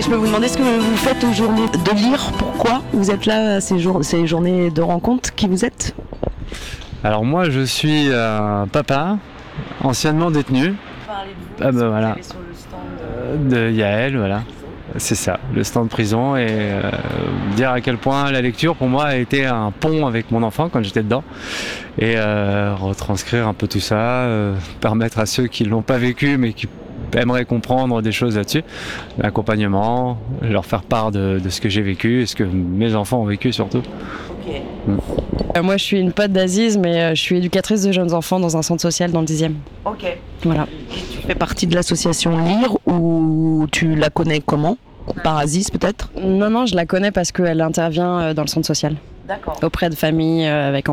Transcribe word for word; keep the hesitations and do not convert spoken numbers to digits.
je peux vous demander ce que vous faites aux journées de lire? Pourquoi vous êtes là à ces, jour- ces journées de rencontre? Qui vous êtes? Alors moi je suis un papa, anciennement détenu. Parlez de vous, Ah bah voilà. sur le stand De Yaël, voilà. C'est ça, le stand de prison, et euh, dire à quel point la lecture pour moi a été un pont avec mon enfant quand j'étais dedans, et euh, retranscrire un peu tout ça, euh, permettre à ceux qui ne l'ont pas vécu mais qui aimeraient comprendre des choses là-dessus, l'accompagnement, leur faire part de, de ce que j'ai vécu et ce que mes enfants ont vécu surtout. Ok. Mm. Euh, moi je suis une pote d'Aziz, mais euh, je suis éducatrice de jeunes enfants dans un centre social dans le dixième. Ok. Voilà. Tu fais partie de l'association Lire ou tu la connais comment? Par Aziz peut-être? Non, non, je la connais parce qu'elle intervient euh, dans le centre social, D'accord. auprès de familles euh, avec